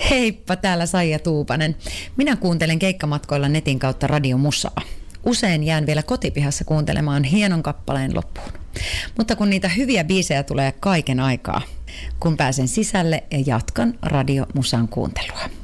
Heippa, täällä Saija Tuupanen. Minä kuuntelen keikkamatkoilla netin kautta radiomusaa. Usein jään vielä kotipihassa kuuntelemaan hienon kappaleen loppuun. Mutta kun niitä hyviä biisejä tulee kaiken aikaa, kun pääsen sisälle ja jatkan radiomusan kuuntelua.